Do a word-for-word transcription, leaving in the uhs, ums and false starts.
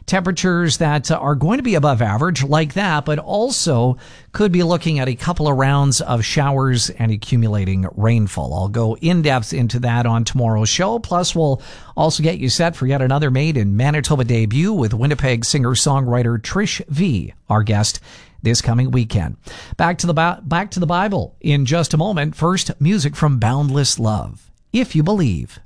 Temperatures that are going to be above average like that, but also could be looking at a couple of rounds of showers and accumulating rainfall. I'll go in depth into that on tomorrow's show. Plus, we'll also get you set for yet another Made in Manitoba debut with Winnipeg singer-songwriter Trish V, our guest this coming weekend. Back to the back to the Bible in just a moment. First, music from Boundless Love, If You Believe.